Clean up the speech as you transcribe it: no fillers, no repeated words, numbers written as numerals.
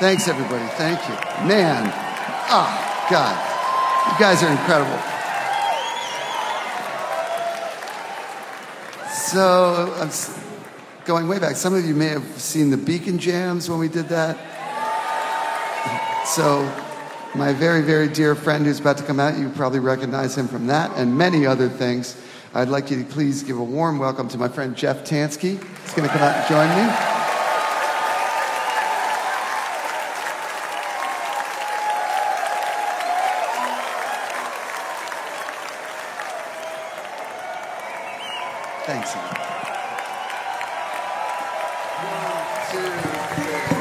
Thanks, everybody. Thank you. Man, oh, God. You guys are incredible. So, I'm going way back. Some of you may have seen the Beacon Jams when we did that. So, my very, very dear friend who's about to come out, you probably recognize him from that and many other things. I'd like you to please give a warm welcome to my friend Jeff Tansky. He's going to come out and join me. Thanks. 1, 2, 3.